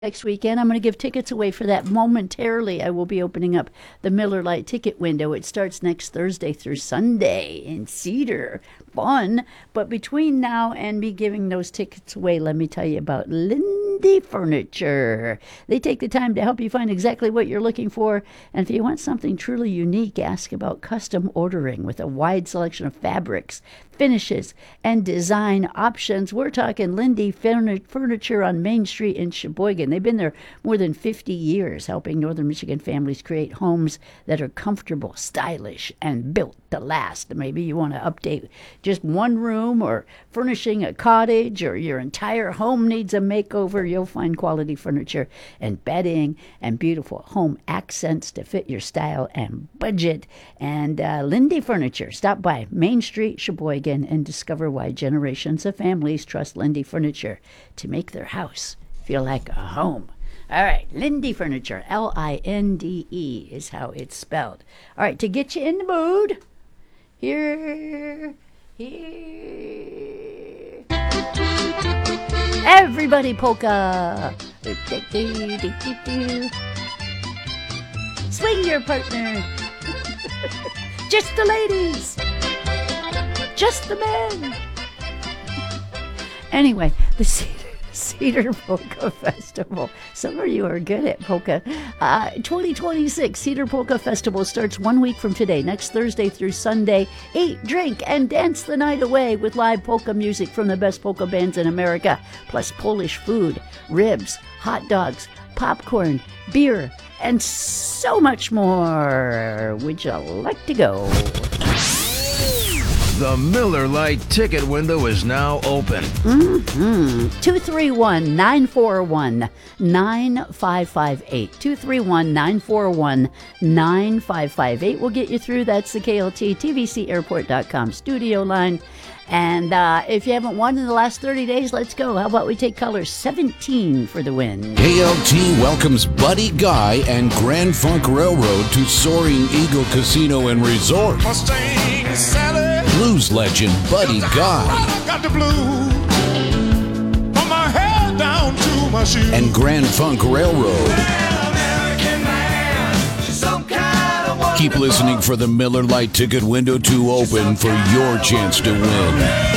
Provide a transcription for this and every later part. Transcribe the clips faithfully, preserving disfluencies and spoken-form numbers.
Next weekend, I'm going to give tickets away for that momentarily. I will be opening up the Miller Lite ticket window. It starts next Thursday through Sunday in Cedar. Fun. But between now and me giving those tickets away, let me tell you about Lindy Furniture. They take the time to help you find exactly what you're looking for. And if you want something truly unique, ask about custom ordering with a wide selection of fabrics, finishes, and design options. We're talking Lindy Furniture on Main Street in Sheboygan. They've been there more than fifty years, helping Northern Michigan families create homes that are comfortable, stylish, and built to last. Maybe you want to update just one room or furnishing a cottage, or your entire home needs a makeover. You'll find quality furniture and bedding and beautiful home accents to fit your style and budget. And uh, Lindy Furniture. Stop by Main Street, Sheboygan, and discover why generations of families trust Lindy Furniture to make their house feel like a home. All right, Lindy Furniture, L I N D E is how it's spelled. All right, to get you in the mood, here, here. Everybody polka. Swing your partner. Just the ladies. Just the men. Anyway, the Cedar, Cedar Polka Festival. Some of you are good at polka. Uh, twenty twenty-six Cedar Polka Festival starts one week from today, next Thursday through Sunday. Eat, drink, and dance the night away with live polka music from the best polka bands in America, plus Polish food, ribs, hot dogs, popcorn, beer, and so much more. Would you like to go? The Miller Lite ticket window is now open. Mm-hmm. two three one, nine four one, nine five five eight. two three one, nine four one, nine five five eight will get you through. That's the K L T T V C airport dot com studio line. And uh, if you haven't won in the last thirty days, let's go. How about we take color seventeen for the win? K L T welcomes Buddy Guy and Grand Funk Railroad to Soaring Eagle Casino and Resort. Mustang Sally. Blues legend Buddy Guy. I got the blues from my head down to my shoes. And Grand Funk Railroad. Keep listening for the Miller Lite ticket window to open for your chance to win.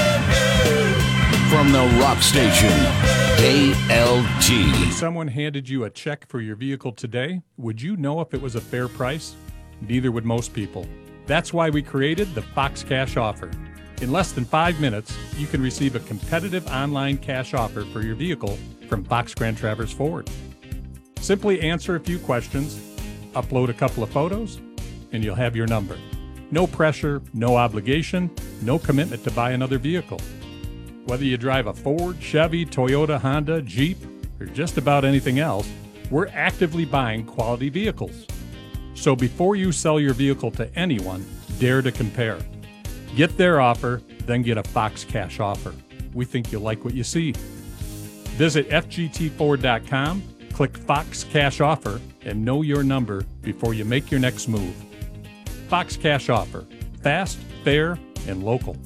From the rock station, K L T. If someone handed you a check for your vehicle today, would you know if it was a fair price? Neither would most people. That's why we created the Fox Cash Offer. In less than five minutes, you can receive a competitive online cash offer for your vehicle from Fox Grand Traverse Ford. Simply answer a few questions, upload a couple of photos, and you'll have your number. No pressure, no obligation, no commitment to buy another vehicle. Whether you drive a Ford, Chevy, Toyota, Honda, Jeep, or just about anything else, we're actively buying quality vehicles. So before you sell your vehicle to anyone, dare to compare. Get their offer, then get a Fox Cash Offer. We think you'll like what you see. Visit F G T Ford dot com, click Fox Cash Offer, and know your number before you make your next move. Fox Cash Offer. Fast, fair, and local.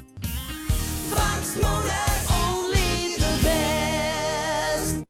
Fox Motors, only the best.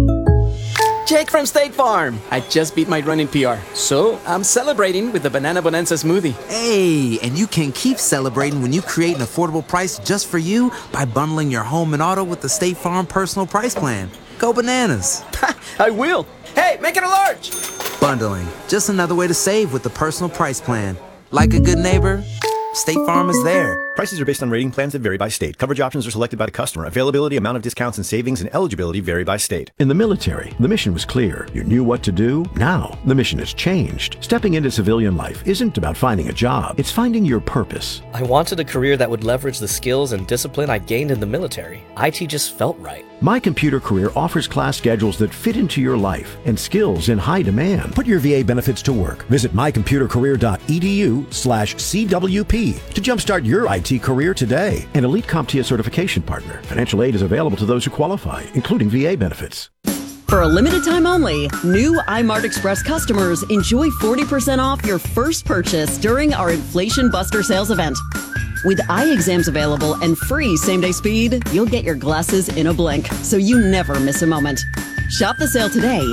Jake from State Farm. I just beat my running P R, so I'm celebrating with the Banana Bonanza smoothie. Hey, and you can keep celebrating when you create an affordable price just for you by bundling your home and auto with the State Farm Personal Price Plan. Go bananas. I will. Hey, make it a large. Bundling. Just another way to save with the Personal Price Plan. Like a good neighbor, State Farm is there. Prices are based on rating plans that vary by state. Coverage options are selected by the customer. Availability, amount of discounts and savings, and eligibility vary by state. In the military, the mission was clear. You knew what to do. Now, the mission has changed. Stepping into civilian life isn't about finding a job. It's finding your purpose. I wanted a career that would leverage the skills and discipline I gained in the military. I T just felt right. My Computer Career offers class schedules that fit into your life and skills in high demand. Put your V A benefits to work. Visit my computer career dot e d u slash C W P to jumpstart your I T career today. An elite CompTIA certification partner. Financial aid is available to those who qualify, including V A benefits. For a limited time only, new iMart Express customers enjoy forty percent off your first purchase during our Inflation Buster sales event. With eye exams available and free same-day speed, you'll get your glasses in a blink, so you never miss a moment. Shop the sale today